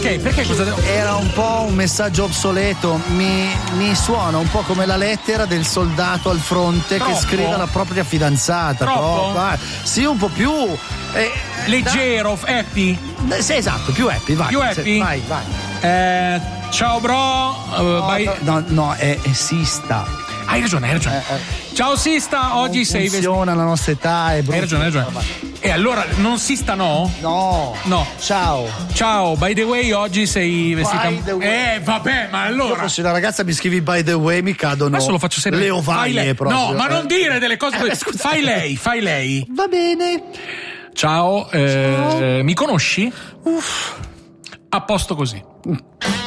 Perché cosa devo... Era un po' un messaggio obsoleto, mi suona un po' come la lettera del soldato al fronte Troppo? che scrive alla propria fidanzata. Troppo? Sì, un po' più leggero, happy? Sì, esatto, più happy, vai. Più happy? Vai. Ciao bro. No, è Sista. Hai ragione. Ciao Sista, oggi sei vestito. Funziona la nostra età, è brutto. Hai ragione. E allora non Sista no? No. Ciao, by the way, oggi sei vestita. By the way. Vabbè, ma allora. Se una ragazza mi scrivi by the way mi cadono. Adesso lo faccio serio. Le ovaie proprio. No, ma non dire delle cose. Fai lei. Va bene. Ciao. Mi conosci? Uff. A posto così.